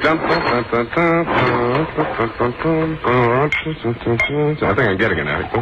I think I'm getting it, Abby.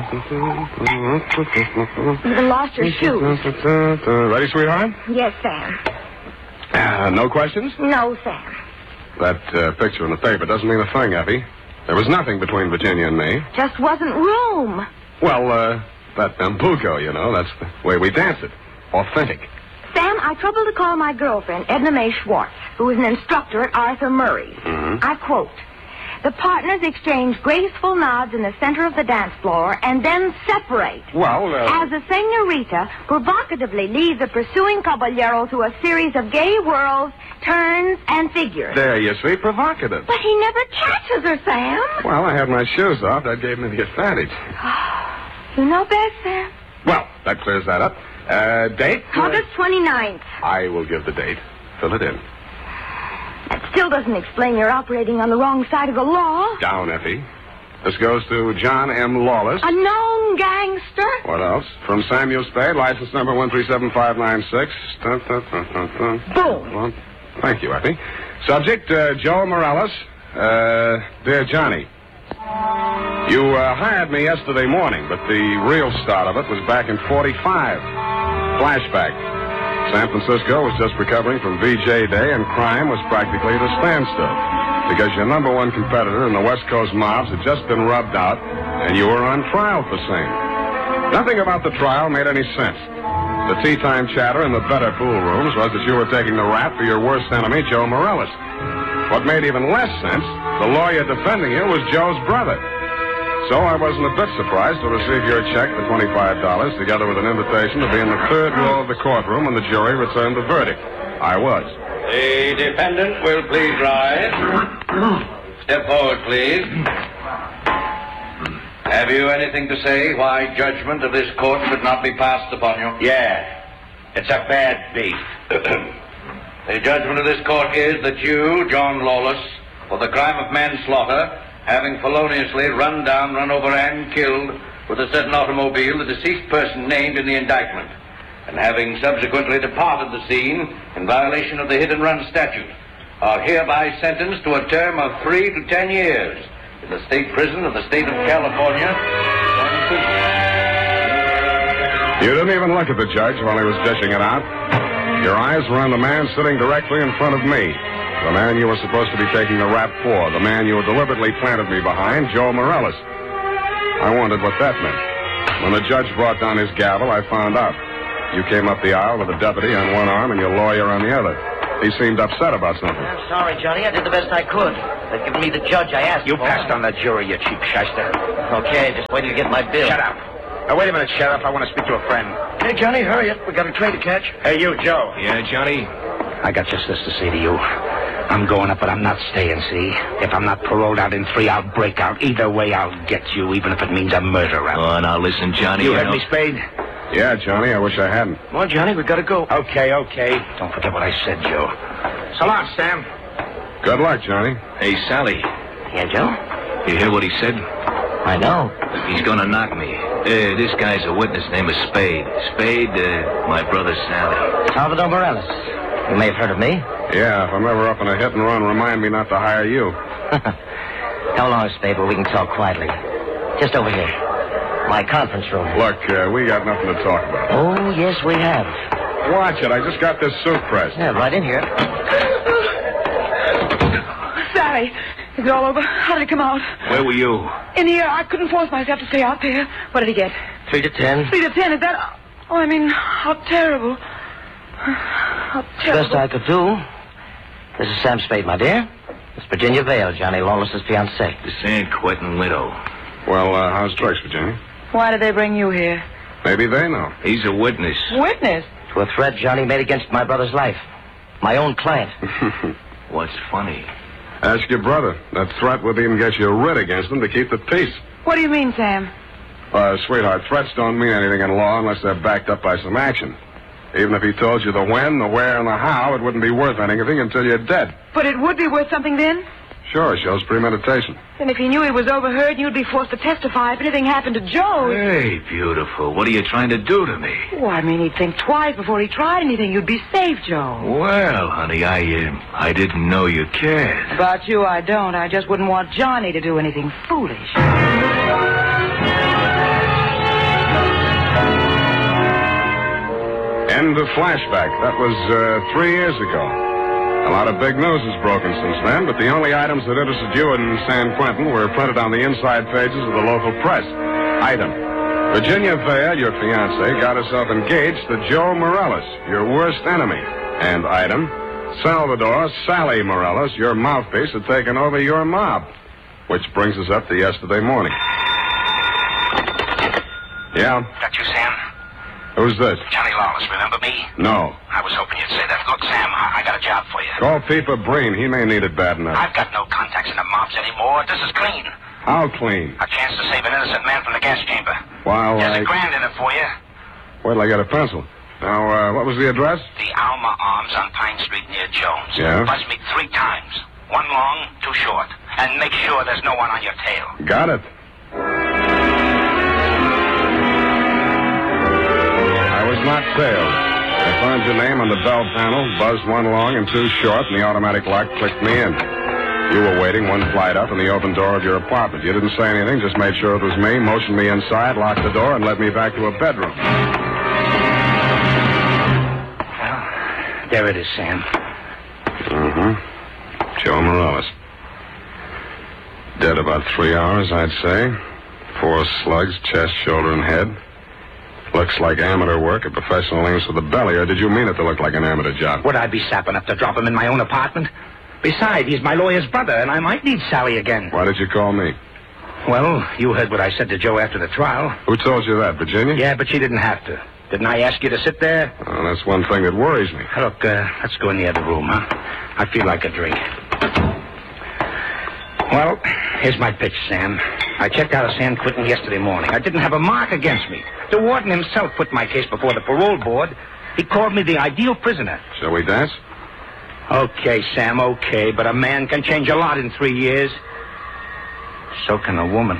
You lost your shoes. Ready, sweetheart? Yes, Sam. No questions? No, Sam. That picture in the paper doesn't mean a thing, Effie. There was nothing between Virginia and me. Just wasn't room. Well, that Nambuco, you know, that's the way we dance it. Authentic. Sam, I troubled to call my girlfriend, Edna Mae Schwartz, who is an instructor at Arthur Murray's. Mm-hmm. I quote, "The partners exchange graceful nods in the center of the dance floor and then separate. Well, As the senorita provocatively leads the pursuing caballero through a series of gay whirls, turns, and figures." There you see, provocative. But he never catches her, Sam. Well, I had my shoes off. That gave me the advantage. You know best, Sam. Well, that clears that up. Date? August 29th. I will give the date. Fill it in. That still doesn't explain your operating on the wrong side of the law. Down, Effie. This goes to John M. Lawless. A known gangster. What else? From Samuel Spade, license number 1375596. Boom. Well, thank you, Effie. Subject, Joe Morales. Dear Johnny, you hired me yesterday morning, but the real start of it was back in 45. Flashback. San Francisco was just recovering from VJ Day, and crime was practically at a standstill because your number one competitor in the West Coast mobs had just been rubbed out, and you were on trial for same. Nothing about the trial made any sense. The tea-time chatter in the better pool rooms was that you were taking the rap for your worst enemy, Joe Morales. What made even less sense, the lawyer defending you was Joe's brother. So I wasn't a bit surprised to receive your check for $25, together with an invitation to be in the third row of the courtroom when the jury returned the verdict. I was. The defendant will please rise. Step forward, please. Have you anything to say why judgment of this court should not be passed upon you? Yeah. It's a bad beef. The judgment of this court is that you, John Lawless, for the crime of manslaughter, having feloniously run down, run over, and killed with a certain automobile the deceased person named in the indictment, and having subsequently departed the scene in violation of the hit-and-run statute, are hereby sentenced to a term of 3 to 10 years in the state prison of the state of California. You didn't even look at the judge while he was dishing it out. Your eyes were on the man sitting directly in front of me. The man you were supposed to be taking the rap for. The man you deliberately planted me behind, Joe Morales. I wondered what that meant. When the judge brought down his gavel, I found out. You came up the aisle with a deputy on one arm and your lawyer on the other. He seemed upset about something. I'm sorry, Johnny. I did the best I could. They've given me the judge I asked You for. passed on the jury, you cheap shyster. Okay, just wait till you get my bill. Shut up. Now, wait a minute, Sheriff. I want to speak to a friend. Hey, Johnny, hurry up. We got a train to catch. Hey, you, Joe. Yeah, Johnny? I got just this to say to you. I'm going up, but I'm not staying, see? If I'm not paroled out in 3, I'll break out. Either way, I'll get you, even if it means a murder rap. Oh, now listen, Johnny. You heard me, Spade? Yeah, Johnny, I wish I hadn't. Come on, Johnny, we gotta go. Okay. Don't forget what I said, Joe. So long, Sam. Good luck, Johnny. Hey, Sally. Yeah, Joe? You hear what he said? I know. He's gonna knock me. This guy's a witness named Spade. Spade, my brother Sally. Salvador Morales. You may have heard of me. Yeah, if I'm ever up in a hit and run, remind me not to hire you. Come along, Spade, where we can talk quietly. Just over here. My conference room. Look, we got nothing to talk about. Oh, yes, we have. Watch it. I just got this suit pressed. Yeah, right in here. Sally, is it all over? How did it come out? Where were you? In here, I couldn't force myself to stay out there. What did he get? 3 to 10. 3 to 10, is that... Oh, I mean, how terrible. How terrible. Best I could do. This is Sam Spade, my dear. Miss Virginia Vale, Johnny Lawless's fiancée. The San Quentin widow. Well, how's Drake's, Virginia? Why did they bring you here? Maybe they know. He's a witness. Witness? To a threat Johnny made against my brother's life. My own client. What's funny? Ask your brother. That threat would even get you a writ against him to keep the peace. What do you mean, Sam? Sweetheart, threats don't mean anything in law unless they're backed up by some action. Even if he told you the when, the where, and the how, it wouldn't be worth anything until you're dead. But it would be worth something then? Sure, shows premeditation. And if he knew he was overheard, you'd be forced to testify if anything happened to Joe. Hey, beautiful. What are you trying to do to me? Oh, I mean, he'd think twice before he tried anything. You'd be safe, Joe. Well, honey, I didn't know you cared. About you, I don't. I just wouldn't want Johnny to do anything foolish. End of flashback. That was 3 years ago. A lot of big news has broken since then, but the only items that interested you in San Quentin were printed on the inside pages of the local press. Item: Virginia Vale, your fiancée, got herself engaged to Joe Morales, your worst enemy. And item: Salvador Sally Morales, your mouthpiece, had taken over your mob. Which brings us up to yesterday morning. Yeah? That you, Sam? Who's this? Johnny Lawless, remember me? No. I was hoping you'd say that. Look, Sam, I got a job for you. Call Peeper Breen. He may need it bad enough. I've got no contacts in the mobs anymore. This is clean. How clean? A chance to save an innocent man from the gas chamber. While There's $1,000 in it for you. Wait till I get a pencil. Now, what was the address? The Alma Arms on Pine Street near Jones. Yeah? Buzz me 3 times. 1 long, 2 short. And make sure there's no one on your tail. Got it. I was not tailed. I found your name on the bell panel, buzzed 1 long and 2 short, and the automatic lock clicked me in. You were waiting 1 flight up in the open door of your apartment. You didn't say anything, just made sure it was me, motioned me inside, locked the door, and led me back to a bedroom. Well, there it is, Sam. Mm-hmm. Joe Morales. Dead about 3 hours, I'd say. 4 slugs, chest, shoulder, and head. Looks like amateur work at professional aims for the belly, or did you mean it to look like an amateur job? Would I be sap enough to drop him in my own apartment? Besides, he's my lawyer's brother, and I might need Sally again. Why did you call me? Well, you heard what I said to Joe after the trial. Who told you that, Virginia? Yeah, but she didn't have to. Didn't I ask you to sit there? Well, that's one thing that worries me. Look, let's go in the other room, huh? I feel like a drink. Well, here's my pitch, Sam. I checked out of San Quentin yesterday morning. I didn't have a mark against me. The warden himself put my case before the parole board. He called me the ideal prisoner. Shall we dance? Okay, Sam, okay, but a man can change a lot in 3 years. So can a woman.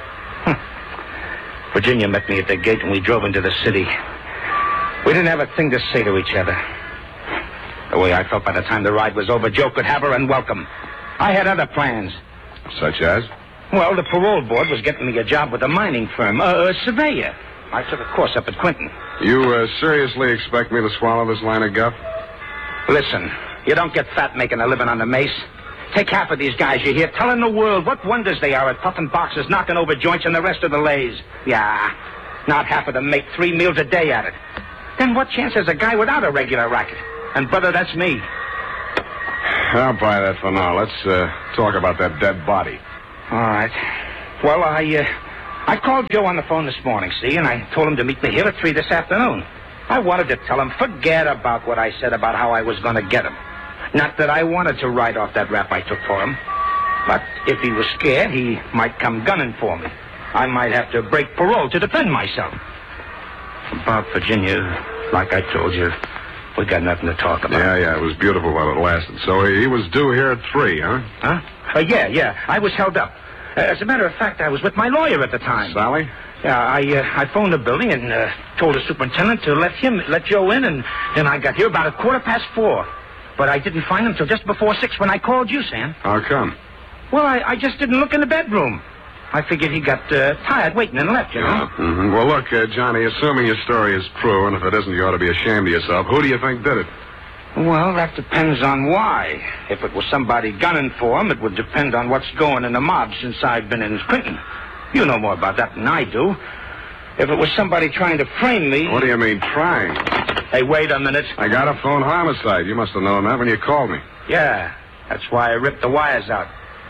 Virginia met me at the gate and we drove into the city. We didn't have a thing to say to each other. The way I felt by the time the ride was over, Joe could have her and welcome. I had other plans. Such as? Well, the parole board was getting me a job with a mining firm, a surveyor. I took a course up at Quentin. You seriously expect me to swallow this line of guff? Listen, you don't get fat making a living on the mace. Take half of these guys you hear telling the world what wonders they are at puffing boxes, knocking over joints, and the rest of the lays. Yeah, not half of them make 3 meals a day at it. Then what chance has a guy without a regular racket? And, brother, that's me. I'll buy that for now. Let's talk about that dead body. All right. Well, I called Joe on the phone this morning, see, and I told him to meet me here at 3 this afternoon. I wanted to tell him, forget about what I said about how I was going to get him. Not that I wanted to write off that rap I took for him. But if he was scared, he might come gunning for me. I might have to break parole to defend myself. About Virginia, like I told you, we got nothing to talk about. Yeah, it was beautiful while it lasted. So he was due here at 3, huh? Huh? Yeah. I was held up. As a matter of fact, I was with my lawyer at the time. Sally? Yeah, I phoned the building and told the superintendent to let Joe in, and then I got here about 4:15. But I didn't find him till just before 6 when I called you, Sam. How come? Well, I just didn't look in the bedroom. I figured he got tired waiting and left, you know. Yeah. Mm-hmm. Well, look, Johnny, assuming your story is true, and if it isn't, you ought to be ashamed of yourself. Who do you think did it? Well, that depends on why. If it was somebody gunning for him, it would depend on what's going in the mob since I've been in Quentin. You know more about that than I do. If it was somebody trying to frame me... What do you mean, trying? Hey, wait a minute. I got a phone homicide. You must have known that when you called me. Yeah, that's why I ripped the wires out.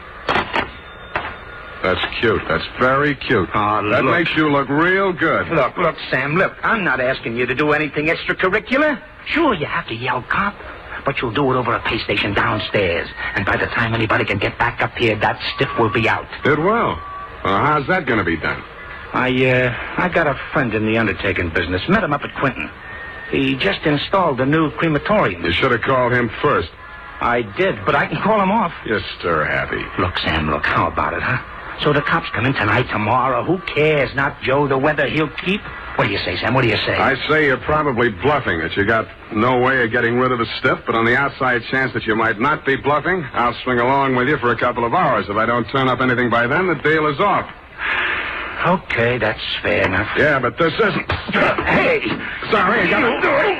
That's cute. That's very cute. Oh, that look. makes you look real good. Look, Sam, look. I'm not asking you to do anything extracurricular. Sure, you have to yell cop, but you'll do it over a pay station downstairs. And by the time anybody can get back up here, that stiff will be out. It will. How's that going to be done? I got a friend in the undertaking business. Met him up at Quentin. He just installed a new crematorium. You should have called him first. I did, but I can call him off. You're stir-happy. Look, Sam, look, how about it, huh? So the cops come in tonight, tomorrow. Who cares? Not Joe, the weather he'll keep. What do you say, Sam? What do you say? I say you're probably bluffing, that you got no way of getting rid of the stiff, but on the outside chance that you might not be bluffing, I'll swing along with you for a couple of hours. If I don't turn up anything by then, the deal is off. Okay, that's fair enough. Yeah, but this isn't... Hey! Sorry, I gotta do it.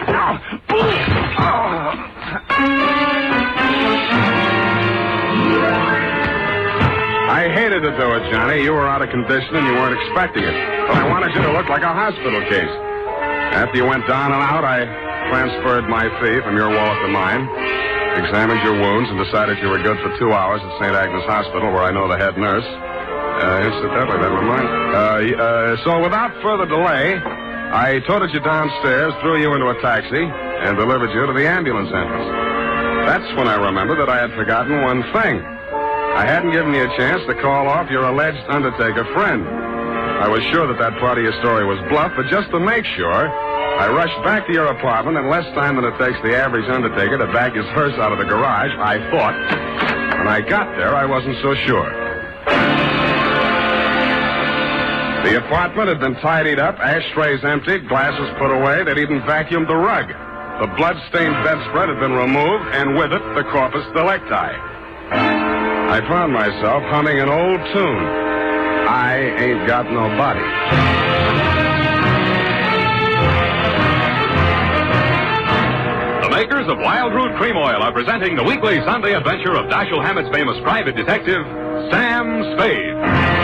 I hated to do it, Johnny. You were out of condition and you weren't expecting it. But I wanted you to look like a hospital case. After you went down and out, I transferred my fee from your wallet to mine, examined your wounds, and decided you were good for 2 hours at St. Agnes Hospital, where I know the head nurse. Incidentally, that reminds me. So without further delay, I toted you downstairs, threw you into a taxi, and delivered you to the ambulance entrance. That's when I remembered that I had forgotten one thing. I hadn't given you a chance to call off your alleged undertaker friend. I was sure that part of your story was bluff, but just to make sure, I rushed back to your apartment in less time than it takes the average undertaker to back his hearse out of the garage, I thought. When I got there, I wasn't so sure. The apartment had been tidied up, ashtrays emptied, glasses put away. They'd even vacuumed the rug. The blood-stained bedspread had been removed, and with it, the corpus delicti. I found myself humming an old tune. I ain't got no body. The makers of Wild Root Cream Oil are presenting the weekly Sunday adventure of Dashiell Hammett's famous private detective, Sam Spade.